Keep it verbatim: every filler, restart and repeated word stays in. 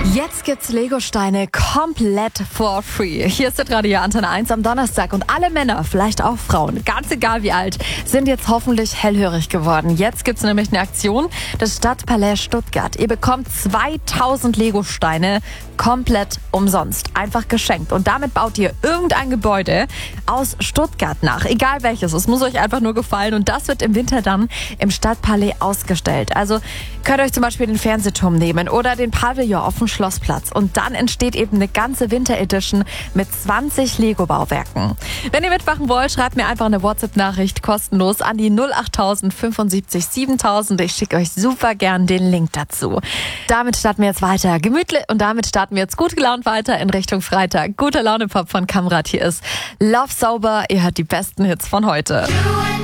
Jetzt gibt's Lego-Steine komplett for free. Hier ist der Radio Antenne eins am Donnerstag und alle Männer, vielleicht auch Frauen, ganz egal wie alt, sind jetzt hoffentlich hellhörig geworden. Jetzt gibt's nämlich eine Aktion des Stadtpalais Stuttgart. Ihr bekommt zweitausend Lego-Steine komplett umsonst, einfach geschenkt. Und damit baut ihr irgendein Gebäude aus Stuttgart nach, egal welches. Es muss euch einfach nur gefallen und das wird im Winter dann im Stadtpalais ausgestellt. Also könnt ihr euch zum Beispiel den Fernsehturm nehmen oder den Pavillon auf dem Schlossplatz. Und dann entsteht eben eine ganze Winter-Edition mit zwanzig Lego-Bauwerken. Wenn ihr mitmachen wollt, schreibt mir einfach eine WhatsApp-Nachricht kostenlos an die null acht fünfundsiebzig siebentausend. Ich schicke euch super gern den Link dazu. Damit starten wir jetzt weiter gemütlich und damit starten wir jetzt gut gelaunt weiter in Richtung Freitag. Guter Laune-Pop von Kamrat. Hier ist Love Sober. Ihr hört die besten Hits von heute.